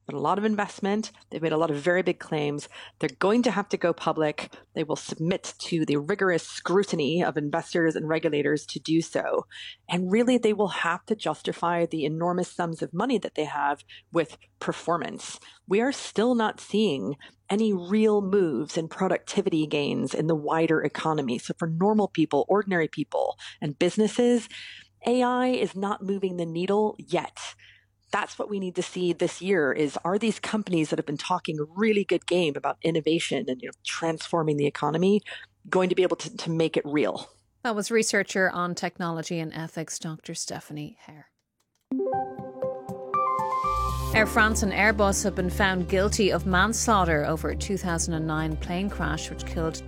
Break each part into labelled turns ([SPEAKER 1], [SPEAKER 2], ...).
[SPEAKER 1] but a lot of investment. They've made a lot of very big claims. They're going to have to go public. They will submit to the rigorous scrutiny of investors and regulators to do so. And really, they will have to justify the enormous sums of money that they have with performance. We are still not seeing any real moves in productivity gains in the wider economy. So for normal people, ordinary people, and businesses, AI is not moving the needle yet. That's what we need to see this year is, are these companies that have been talking a really good game about innovation and transforming the economy going to be able to make it real?
[SPEAKER 2] That was researcher on technology and ethics, Dr. Stephanie Hare. Air France and Airbus have been found guilty of manslaughter over a 2009 plane crash which killed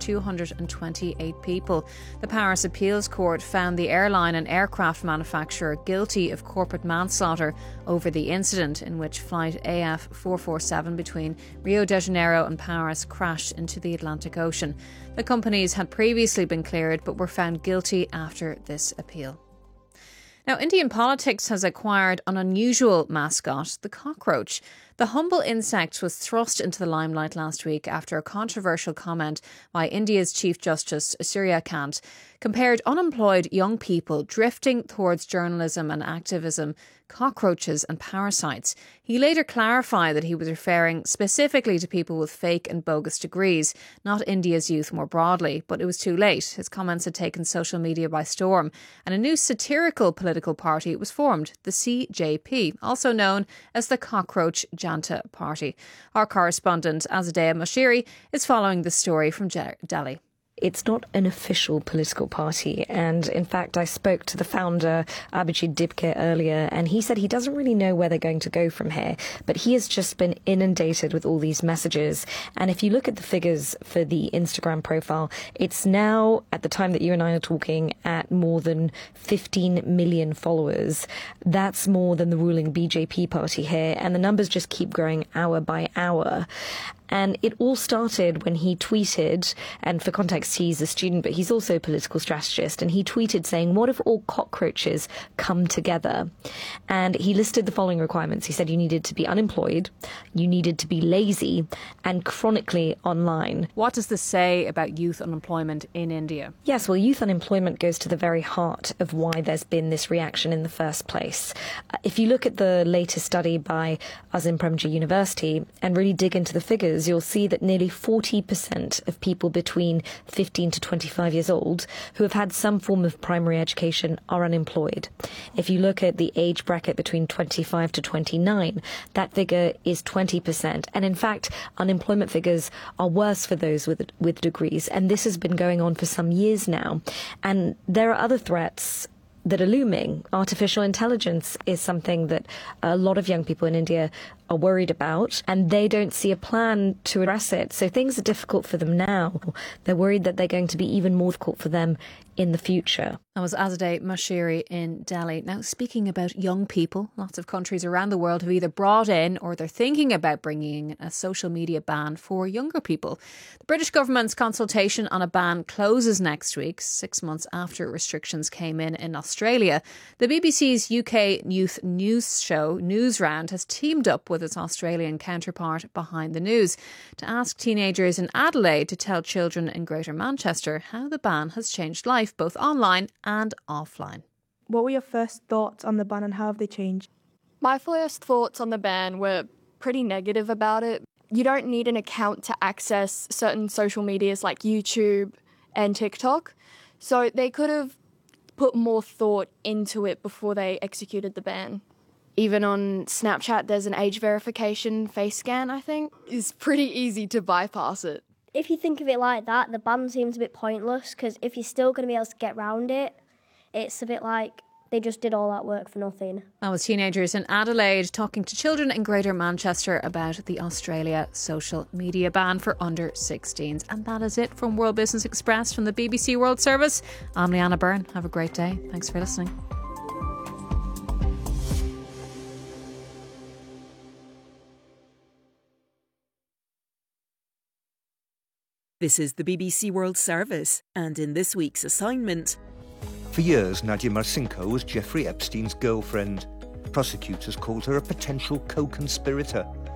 [SPEAKER 2] 228 people. The Paris Appeals Court found the airline and aircraft manufacturer guilty of corporate manslaughter over the incident in which flight AF 447 between Rio de Janeiro and Paris crashed into the Atlantic Ocean. The companies had previously been cleared but were found guilty after this appeal. Now, Indian politics has acquired an unusual mascot, the cockroach. The humble insect was thrust into the limelight last week after a controversial comment by India's Chief Justice, Surya Kant, compared unemployed young people drifting towards journalism and activism, cockroaches and parasites. He later clarified that he was referring specifically to people with fake and bogus degrees, not India's youth more broadly, but it was too late. His comments had taken social media by storm, and a new satirical political party was formed, the CJP, also known as the Cockroach Janta Party. Our correspondent, Azadeh Moshiri, is following the story from Delhi.
[SPEAKER 3] It's not an official political party. And in fact, I spoke to the founder, Abhijit Dibke, earlier, and he said he doesn't really know where they're going to go from here. But he has just been inundated with all these messages. And if you look at the figures for the Instagram profile, it's now, at the time that you and I are talking, at more than 15 million followers. That's more than the ruling BJP party here. And the numbers just keep growing hour by hour. And it all started when he tweeted, and for context, he's a student, but he's also a political strategist, and he tweeted saying, what if all cockroaches come together? And he listed the following requirements. He said you needed to be unemployed, you needed to be lazy, and chronically online.
[SPEAKER 2] What does this say about youth unemployment in India?
[SPEAKER 3] Yes, well, youth unemployment goes to the very heart of why there's been this reaction in the first place. If you look at the latest study by Azim Premji University and really dig into the figures, you'll see that nearly 40% of people between 15 to 25 years old who have had some form of primary education are unemployed. If you look at the age bracket between 25 to 29, that figure is 20%. And in fact, unemployment figures are worse for those with degrees. And this has been going on for some years now. And there are other threats that are looming. Artificial intelligence is something that a lot of young people in India are worried about, and they don't see a plan to address it. So things are difficult for them now. They're worried that they're going to be even more difficult for them in the future.
[SPEAKER 2] That was Azadeh Moshiri in Delhi. Now, speaking about young people, lots of countries around the world have either brought in or they're thinking about bringing in a social media ban for younger people. The British government's consultation on a ban closes next week, 6 months after restrictions came in Australia. The BBC's UK youth news show, Newsround, has teamed up with its Australian counterpart Behind the News to ask teenagers in Adelaide to tell children in Greater Manchester how the ban has changed life, both online and offline.
[SPEAKER 4] What were your first thoughts on the ban and how have they changed?
[SPEAKER 5] My first thoughts on the ban were pretty negative about it. You don't need an account to access certain social medias like YouTube and TikTok, so they could have put more thought into it before they executed the ban. Even on Snapchat, there's an age verification face scan, I think. It's pretty easy to bypass it.
[SPEAKER 6] If you think of it like that, the ban seems a bit pointless because if you're still going to be able to get around it, it's a bit like they just did all that work for nothing.
[SPEAKER 2] That was teenagers in Adelaide talking to children in Greater Manchester about the Australia social media ban for under 16s. And that is it from World Business Express from the BBC World Service. I'm Leanna Byrne. Have a great day. Thanks for listening.
[SPEAKER 7] This is the BBC World Service, and in this week's assignment...
[SPEAKER 8] For years, Nadia Marcinko was Jeffrey Epstein's girlfriend. Prosecutors called her a potential co-conspirator.